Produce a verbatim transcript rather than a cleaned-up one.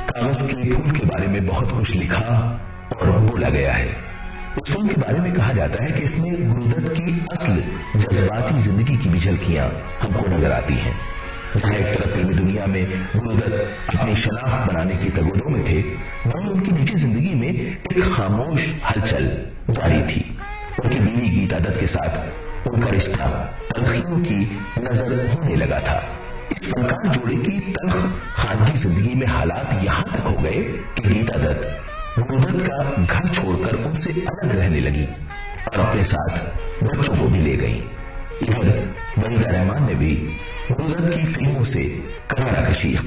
कागज के फूल के बारे में बहुत कुछ लिखा और बोला गया है। इस फिल्म के बारे में कहा जाता है कि इसमें गुरुदत्त की असल जज्बाती जिंदगी की भी झलकियां हमको नजर आती हैं। जहां एक तरफ फिल्मी दुनिया में गुरुदत्त अपनी शनाख्त बनाने की तगोदों में थे, वहीं उनकी निजी जिंदगी में एक खामोश हलचल जारी थी। उनकी बीवी गीता दत्त के साथ उनका रिश्ता तल्खियों की नजर होने लगा था। इस फनकार जोड़े की तल्ख खानगी जिंदगी में हालात यहां तक हो गए कि गीता दत्त गुरुदत्त का घर छोड़कर उनसे अलग रहने लगी और अपने साथ बच्चों को भी ले गई। इधर वहीदा रहमान ने भी गुरुदत्त की फिल्मों से करारा कशी